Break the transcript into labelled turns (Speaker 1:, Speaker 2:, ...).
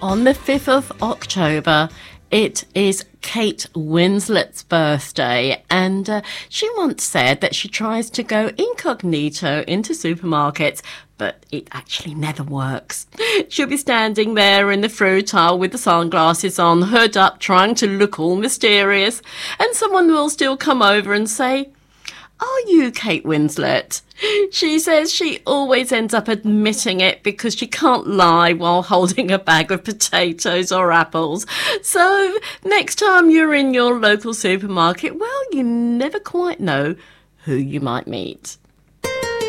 Speaker 1: On the 5th of October, it is Kate Winslet's birthday, and she once said that she tries to go incognito into supermarkets, but it actually never works. She'll be standing there in the fruit aisle with the sunglasses on, hood up, trying to look all mysterious, and someone will still come over and say, "Are you Kate Winslet?" She says she always ends up admitting it because she can't lie while holding a bag of potatoes or apples. So next time you're in your local supermarket, well, you never quite know who you might meet.